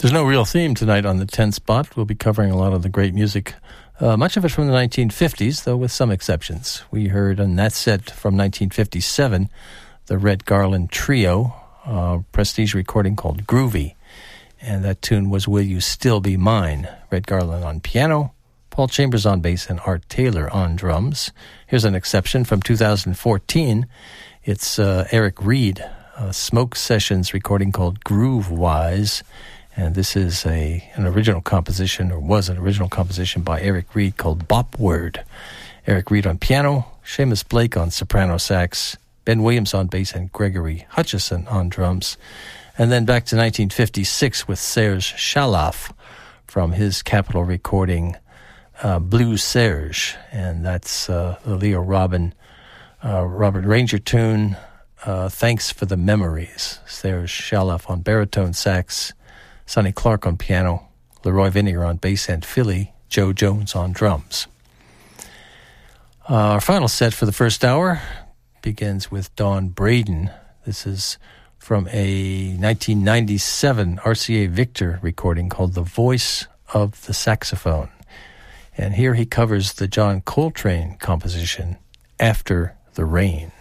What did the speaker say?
There's no real theme tonight on the 10 spot. We'll be covering a lot of the great music, much of it from the 1950s, though with some exceptions. We heard on that set from 1957, the Red Garland Trio, prestige recording called Groovy. And that tune was Will You Still Be Mine? Red Garland on piano, Paul Chambers on bass, and Art Taylor on drums. Here's an exception from 2014. It's Eric Reed, Smoke Sessions recording called Groove Wise. And this is an original composition, or was an original composition by Eric Reed called Bop Word. Eric Reed on piano, Seamus Blake on soprano sax, Ben Williams on bass, and Gregory Hutchison on drums. And then back to 1956 with Serge Chaloff from his Capitol recording, Blue Serge. And that's the Leo Robert Ranger tune, Thanks for the Memories. Serge Chaloff on baritone sax, Sonny Clark on piano, Leroy Vinnier on bass, and Philly Joe Jones on drums. Our final set for the first hour begins with Don Braden. This is from a 1997 RCA Victor recording called The Voice of the Saxophone. And here he covers the John Coltrane composition, After the Rain.